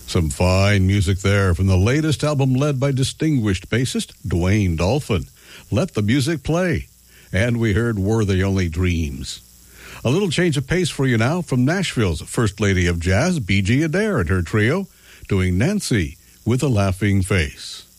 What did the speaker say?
Some fine music there from the latest album led by distinguished bassist Dwayne Dolphin. Let the music play. And we heard Were They Only Dreams. A little change of pace for you now from Nashville's First Lady of Jazz, B.G. Adair and her trio, doing Nancy with a Laughing Face.